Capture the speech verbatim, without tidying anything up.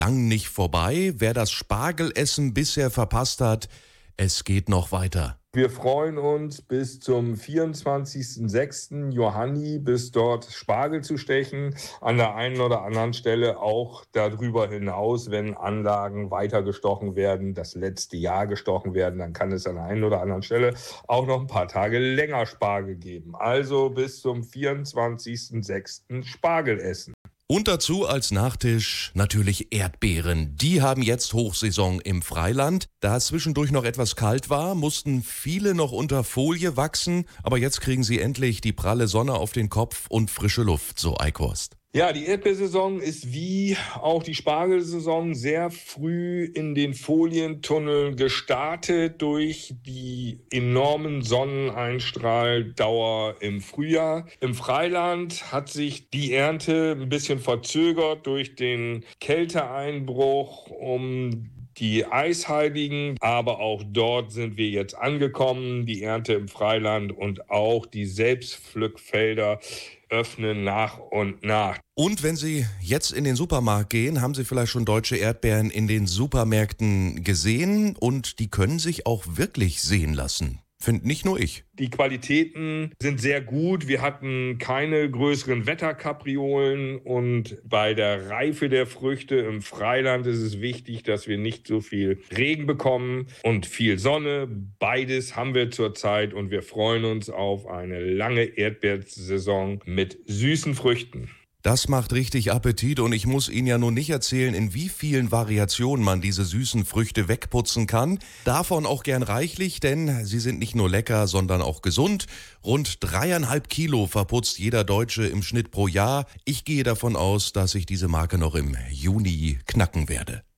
lang nicht vorbei. Wer das Spargelessen bisher verpasst hat, es geht noch weiter. Wir freuen uns bis zum vierundzwanzigsten sechsten Johanni, bis dort Spargel zu stechen. An der einen oder anderen Stelle auch darüber hinaus, wenn Anlagen weiter gestochen werden, das letzte Jahr gestochen werden, dann kann es an der einen oder anderen Stelle auch noch ein paar Tage länger Spargel geben. Also bis zum vierundzwanzigsten sechsten Spargel essen. Und dazu als Nachtisch natürlich Erdbeeren. Die haben jetzt Hochsaison im Freiland. Da es zwischendurch noch etwas kalt war, mussten viele noch unter Folie wachsen. Aber jetzt kriegen sie endlich die pralle Sonne auf den Kopf und frische Luft, so Eickhorst. Ja, die Erdbeersaison ist wie auch die Spargelsaison sehr früh in den Folientunnel gestartet durch die enormen Sonneneinstrahldauer im Frühjahr. Im Freiland hat sich die Ernte ein bisschen verzögert durch den Kälteeinbruch um die Eisheiligen, aber auch dort sind wir jetzt angekommen. Die Ernte im Freiland und auch die Selbstpflückfelder öffnen nach und nach. Und wenn Sie jetzt in den Supermarkt gehen, haben Sie vielleicht schon deutsche Erdbeeren in den Supermärkten gesehen und die können sich auch wirklich sehen lassen. Finde nicht nur ich. Die Qualitäten sind sehr gut. Wir hatten keine größeren Wetterkapriolen und bei der Reife der Früchte im Freiland ist es wichtig, dass wir nicht so viel Regen bekommen und viel Sonne. Beides haben wir zurzeit und wir freuen uns auf eine lange Erdbeersaison mit süßen Früchten. Das macht richtig Appetit und ich muss Ihnen ja nun nicht erzählen, in wie vielen Variationen man diese süßen Früchte wegputzen kann. Davon auch gern reichlich, denn sie sind nicht nur lecker, sondern auch gesund. Rund dreieinhalb Kilo verputzt jeder Deutsche im Schnitt pro Jahr. Ich gehe davon aus, dass ich diese Marke noch im Juni knacken werde.